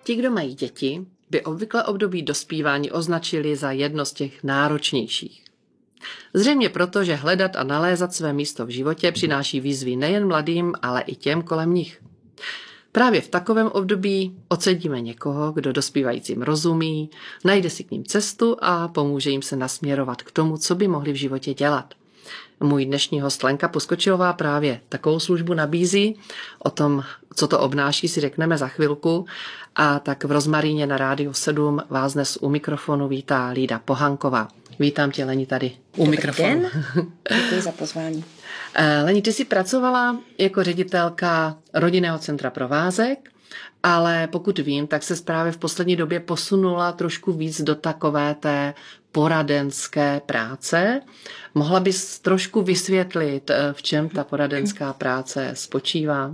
Ti, kdo mají děti, by obvykle období dospívání označili za jedno z těch náročnějších. Zřejmě proto, že hledat a nalézat své místo v životě přináší výzvy nejen mladým, ale i těm kolem nich. Právě v takovém období oceníme někoho, kdo dospívajícím rozumí, najde si k ním cestu a pomůže jim se nasměrovat k tomu, co by mohli v životě dělat. Můj dnešní host Lenka Poskočilová právě takovou službu nabízí. O tom, co to obnáší, si řekneme za chvilku. A tak v Rozmaríně na Rádiu 7 vás dnes u mikrofonu vítá Lída Pohanková. Vítám tě, Leni, tady u mikrofonu. Děkuji za pozvání. Leni, ty jsi pracovala jako ředitelka Rodinného centra Provázek, ale pokud vím, tak se právě v poslední době posunula trošku víc do takové té poradenské práce. Mohla bys trošku vysvětlit, v čem ta poradenská práce spočívá?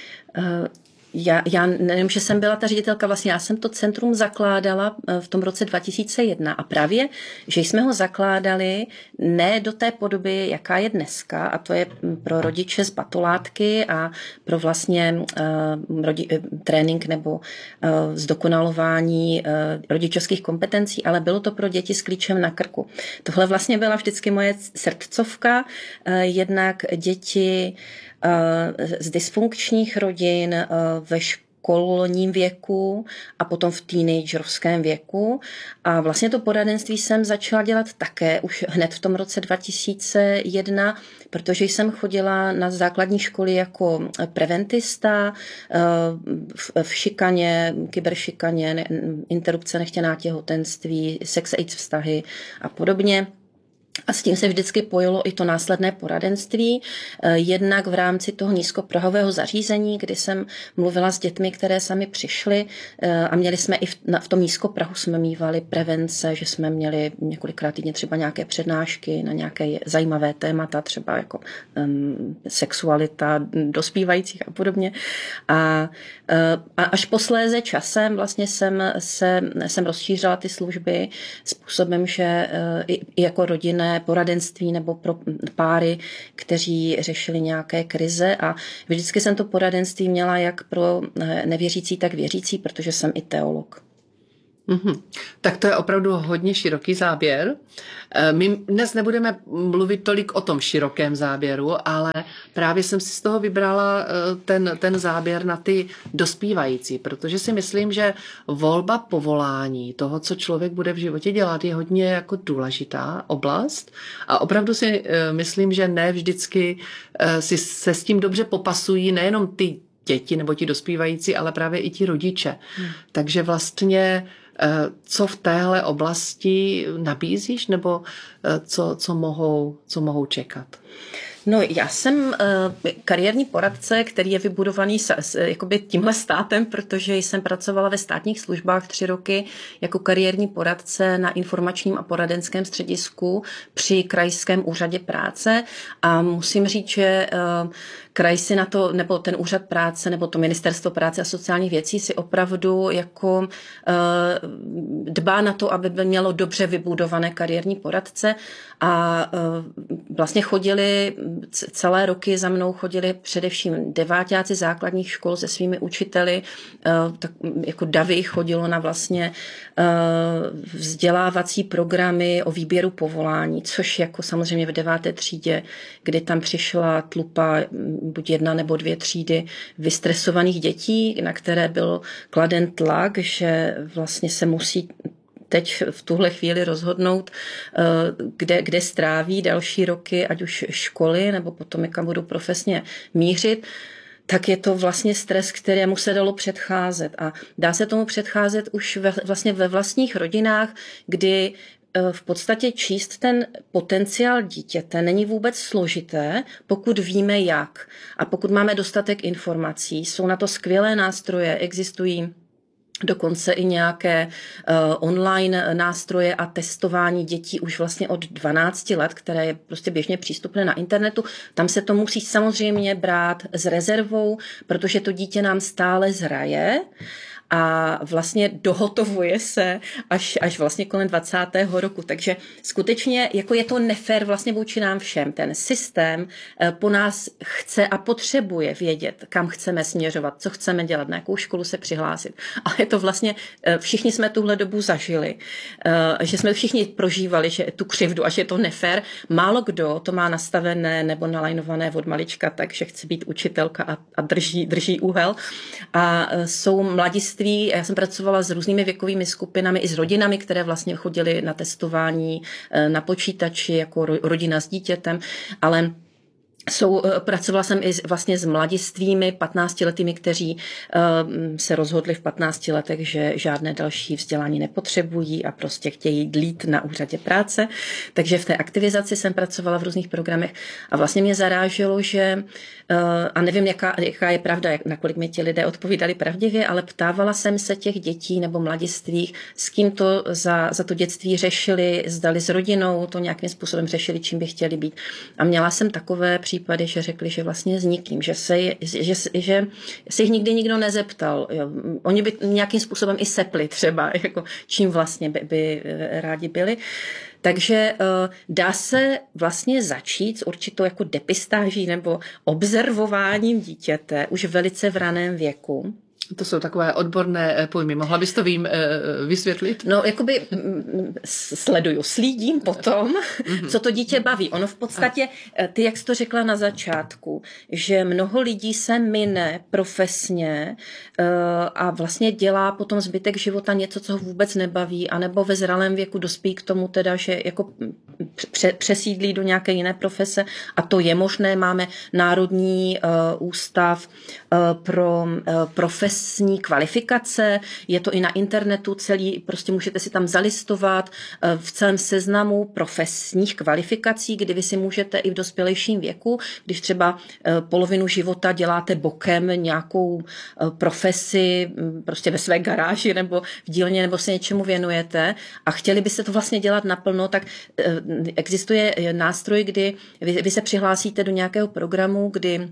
Já nevím, že jsem byla ta ředitelka, vlastně já jsem to centrum zakládala v tom roce 2001 a právě, že jsme ho zakládali ne do té podoby, jaká je dneska, a to je pro rodiče z batolátky a pro vlastně trénink nebo zdokonalování rodičovských kompetencí, ale bylo to pro děti s klíčem na krku. Tohle vlastně byla vždycky moje srdcovka, jednak děti z dysfunkčních rodin ve školním věku a potom v teenagerovském věku. A vlastně to poradenství jsem začala dělat také už hned v tom roce 2001, protože jsem chodila na základní školy jako preventista v šikaně, kyberšikaně, interrupce nechtěná těhotenství, sex AIDS vztahy a podobně. A s tím se vždycky pojilo i to následné poradenství, jednak v rámci toho nízkoprahového zařízení, kdy jsem mluvila s dětmi, které sami přišly a měli jsme i v tom nízkoprahu jsme mívali prevence, že jsme měli několikrát týdně třeba nějaké přednášky na nějaké zajímavé témata, třeba jako sexualita dospívajících a podobně. A až posléze časem vlastně jsem rozšířila ty služby způsobem, že i jako rodinné poradenství nebo pro páry, kteří řešili nějaké krize, a vždycky jsem to poradenství měla jak pro nevěřící, tak věřící, protože jsem i teolog. Mm-hmm. Tak to je opravdu hodně široký záběr. My dnes nebudeme mluvit tolik o tom širokém záběru, ale právě jsem si z toho vybrala ten záběr na ty dospívající, protože si myslím, že volba povolání, toho, co člověk bude v životě dělat, je hodně jako důležitá oblast a opravdu si myslím, že ne vždycky si se s tím dobře popasují nejenom ty děti nebo ti dospívající, ale právě i ti rodiče. Takže vlastně co v téhle oblasti nabízíš, nebo co mohou čekat? No, já jsem kariérní poradce, který je vybudovaný jakoby tímhle státem, protože jsem pracovala ve státních službách 3 roky jako kariérní poradce na informačním a poradenském středisku při krajském úřadě práce a musím říct, že kraj si na to, nebo ten úřad práce, nebo to ministerstvo práce a sociálních věcí si opravdu jako dbá na to, aby mělo dobře vybudované kariérní poradce a vlastně celé roky za mnou chodili především deváťáci základních škol se svými učiteli, tak jako davy chodilo na vlastně vzdělávací programy o výběru povolání, což jako samozřejmě v 9. třídě, kdy tam přišla tlupa buď 1 nebo 2 třídy vystresovaných dětí, na které byl kladen tlak, že vlastně se musí teď v tuhle chvíli rozhodnout, kde stráví další roky, ať už školy, nebo potom kam budou profesně mířit, tak je to vlastně stres, kterému se dalo předcházet. A dá se tomu předcházet už vlastně ve vlastních rodinách, kdy v podstatě číst ten potenciál dítěte není vůbec složité, pokud víme jak. A pokud máme dostatek informací, jsou na to skvělé nástroje, existují dokonce i nějaké online nástroje a testování dětí už vlastně od 12 let, které je prostě běžně přístupné na internetu. Tam se to musí samozřejmě brát s rezervou, protože to dítě nám stále zraje a vlastně dohotovuje se až vlastně kolem 20. roku. Takže skutečně jako je to nefér vlastně vůči nám všem. Ten systém po nás chce a potřebuje vědět, kam chceme směřovat, co chceme dělat, na jakou školu se přihlásit. A je to vlastně, všichni jsme tuhle dobu zažili, že jsme všichni prožívali, že tu křivdu a že je to nefér. Málo kdo to má nastavené nebo nalajnované od malička, takže chce být učitelka a drží úhel. A jsou mladiství, já jsem pracovala s různými věkovými skupinami i s rodinami, které vlastně chodily na testování na počítači jako rodina s dítětem, ale pracovala jsem i vlastně s mladistvími 15letými, kteří se rozhodli v 15 letech, že žádné další vzdělání nepotřebují a prostě chtějí dlít na úřadě práce. Takže v té aktivizaci jsem pracovala v různých programech a vlastně mě zaráželo, že a nevím, jaká je pravda, nakolik mi ti lidé odpovídali pravdivě, ale ptávala jsem se těch dětí nebo mladistvých, s kým to za to dětství řešili, zdali s rodinou to nějakým způsobem řešili, čím by chtěli být. A měla jsem takové případy, že řekli, že vlastně s nikým, že se jich nikdy nikdo nezeptal. Jo. Oni by nějakým způsobem i sepli třeba, jako čím vlastně by rádi byli. Takže dá se vlastně začít s určitou jako depistáží nebo observováním dítěte už velice v raném věku. To jsou takové odborné pojmy. Mohla bys to vysvětlit? No, jakoby slídím potom, co to dítě baví. Ono v podstatě, ty, jak jsi to řekla na začátku, že mnoho lidí se mine profesně a vlastně dělá potom zbytek života něco, co ho vůbec nebaví, anebo ve zralém věku dospí k tomu teda, že jako přesídlí do nějaké jiné profese a to je možné. Máme Národní ústav pro profesní kvalifikace, je to i na internetu celý, prostě můžete si tam zalistovat v celém seznamu profesních kvalifikací, kdy vy si můžete i v dospělejším věku, když třeba polovinu života děláte bokem nějakou profesi prostě ve své garáži nebo v dílně nebo se něčemu věnujete a chtěli byste to vlastně dělat naplno, tak existuje nástroj, kdy vy se přihlásíte do nějakého programu, kdy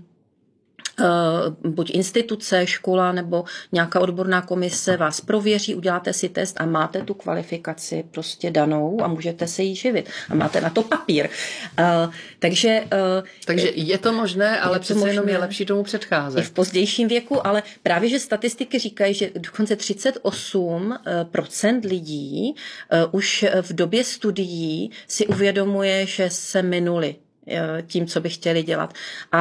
buď instituce, škola nebo nějaká odborná komise vás prověří, uděláte si test a máte tu kvalifikaci prostě danou a můžete se jí živit. A máte na to papír. Takže je to možné, ale přece jenom je lepší tomu předcházet. I v pozdějším věku, ale právě, že statistiky říkají, že dokonce 38% lidí už v době studií si uvědomuje, že se minuli tím, co by chtěli dělat.